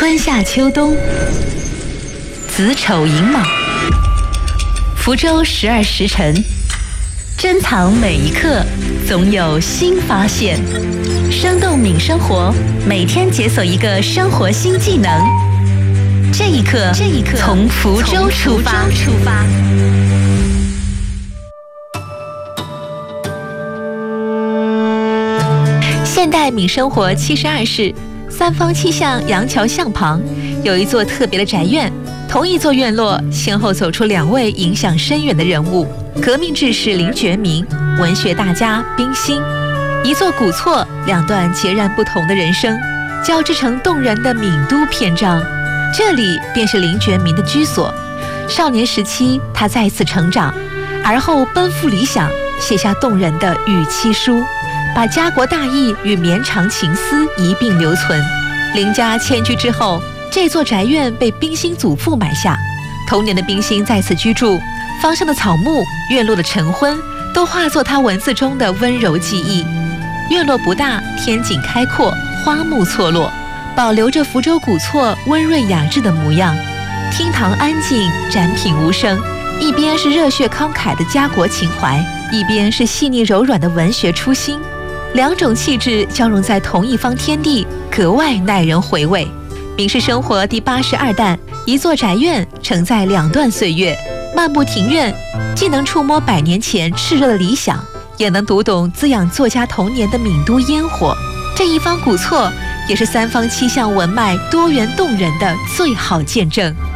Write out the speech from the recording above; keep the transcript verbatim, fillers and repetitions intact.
春夏秋冬，子丑寅卯，福州十二时辰，珍藏每一刻，总有新发现。生动敏生活，每天解锁一个生活新技能。这一刻，这一刻，从福州出发。出发。现代敏生活七十二室，三坊七巷杨桥巷旁有一座特别的宅院。同一座院落，先后走出两位影响深远的人物：革命志士林觉民，文学大家冰心。一座古厝，两段截然不同的人生，交织成动人的闽都篇章。这里便是林觉民的居所。少年时期，他再次成长，而后奔赴理想，写下动人的《与妻书》，把家国大义与绵长情思一并留存。林家迁居之后，这座宅院被冰心祖父买下。童年的冰心在此居住，坊上的草木、院落的晨昏，都化作他文字中的温柔记忆。院落不大，天井开阔，花木错落，保留着福州古厝温润雅致的模样。厅堂安静，展品无声，一边是热血慷慨的家国情怀，一边是细腻柔软的文学初心，两种气质交融在同一方天地，格外耐人回味。闽式生活第八十二弹，一座宅院承载两段岁月。漫步庭院，既能触摸百年前炽热的理想，也能读懂滋养作家童年的闽都烟火。这一方古厝，也是三坊七巷文脉多元动人的最好见证。